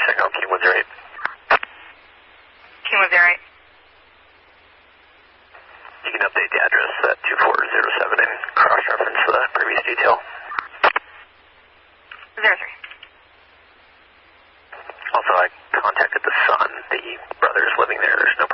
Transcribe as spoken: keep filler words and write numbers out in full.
signal, King one zero eight. King one zero eight. You can update the address at two four zero seven and cross-reference the previous detail. Zero three. Also, I contacted the son. The brother is living there. There's no